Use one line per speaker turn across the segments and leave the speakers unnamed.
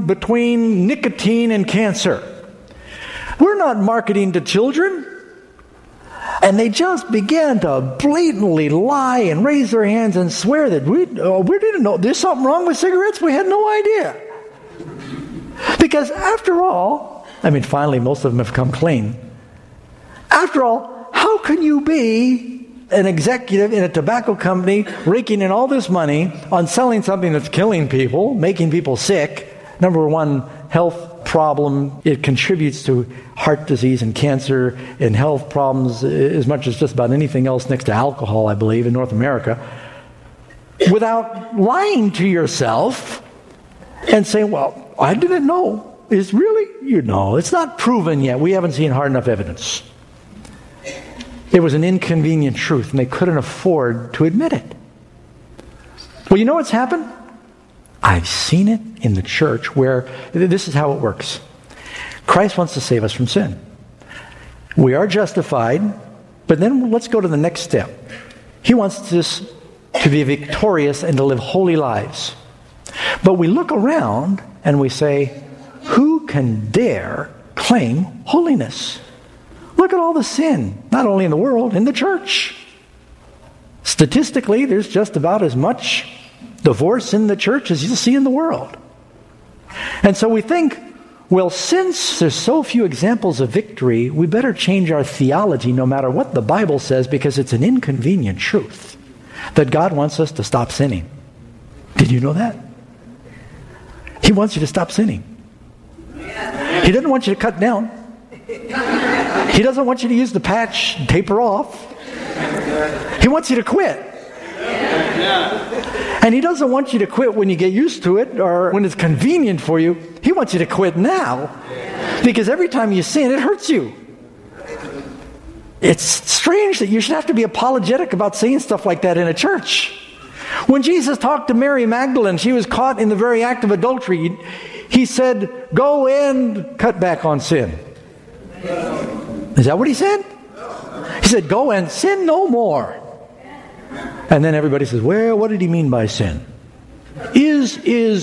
line between nicotine and cancer. We're not marketing to children. And they just began to blatantly lie and raise their hands and swear that we didn't know there's something wrong with cigarettes. We had no idea. Because after all, finally most of them have come clean. After all, how can you be an executive in a tobacco company raking in all this money on selling something that's killing people, making people sick? Number one, health problem. It contributes to heart disease and cancer and health problems as much as just about anything else next to alcohol, I believe, in North America. Without lying to yourself and saying, well, I didn't know. It's really, it's not proven yet. We haven't seen hard enough evidence. It was an inconvenient truth, and they couldn't afford to admit it. Well, you know what's happened? I've seen it in the church where this is how it works. Christ wants to save us from sin. We are justified, but then let's go to the next step. He wants us to be victorious and to live holy lives. But we look around and we say, who can dare claim holiness? Look at all the sin, not only in the world, in the church. Statistically, there's just about as much divorce in the church as you'll see in the world. And so we think, well, since there's so few examples of victory, we better change our theology no matter what the Bible says, because it's an inconvenient truth that God wants us to stop sinning. Did you know that? He wants you to stop sinning. He doesn't want you to cut down. He doesn't want you to use the patch and taper off. He wants you to quit. And he doesn't want you to quit when you get used to it or when it's convenient for you. He wants you to quit now. Because every time you sin, it hurts you. It's strange that you should have to be apologetic about saying stuff like that in a church. When Jesus talked to Mary Magdalene, she was caught in the very act of adultery. He said, go and cut back on sin. Is that what he said? He said, go and sin no more. And then everybody says, well, what did he mean by sin? Is.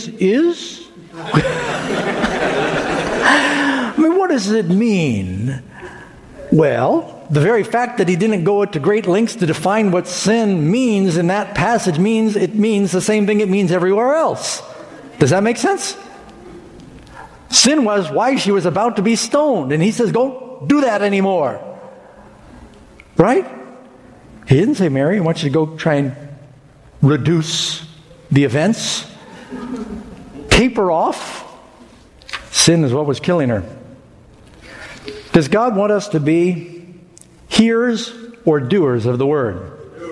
What does it mean? Well, the very fact that he didn't go to great lengths to define what sin means in that passage means it means the same thing it means everywhere else. Does that make sense? Sin was why she was about to be stoned. And he says, don't do that anymore. Right? He didn't say, Mary, I want you to go try and reduce the events. Taper off. Sin is what was killing her. Does God want us to be hearers or doers of the word?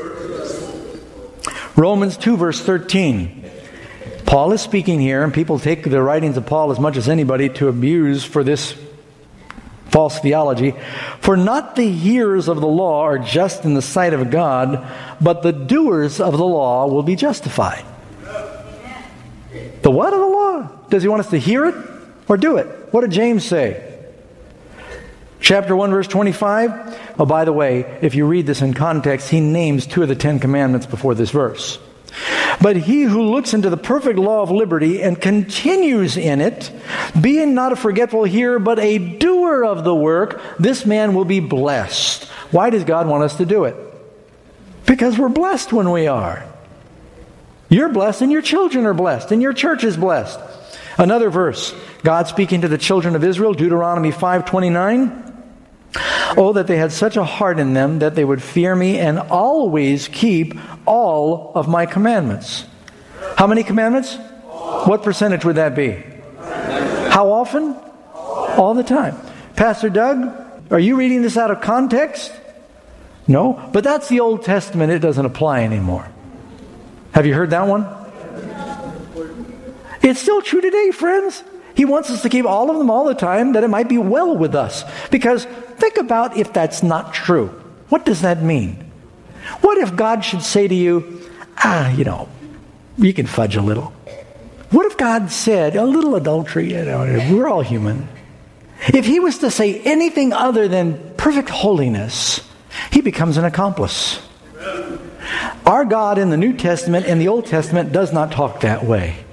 Romans 2 verse 13. Paul is speaking here, and people take the writings of Paul as much as anybody to abuse for this false theology. For not the hearers of the law are just in the sight of God, but the doers of the law will be justified. The what of the law? Does he want us to hear it or do it? What did James say? Chapter 1 verse 25. Oh, by the way, if you read this in context, he names 2 of the 10 commandments before this verse. But he who looks into the perfect law of liberty and continues in it, being not a forgetful hearer, but a doer of the work, this man will be blessed. Why does God want us to do it? Because we're blessed when we are. You're blessed, and your children are blessed, and your church is blessed. Another verse, God speaking to the children of Israel, Deuteronomy 5:29. Oh, that they had such a heart in them that they would fear me and always keep all of my commandments. How many commandments? What percentage would that be? How often? All the time. Pastor Doug, are you reading this out of context? No, but that's the Old Testament. It doesn't apply anymore. Have you heard that one? It's still true today, friends. He wants us to keep all of them all the time, that it might be well with us. Because think about if that's not true. What does that mean? What if God should say to you, you can fudge a little. What if God said, a little adultery, we're all human. If he was to say anything other than perfect holiness, he becomes an accomplice. Our God in the New Testament and the Old Testament does not talk that way.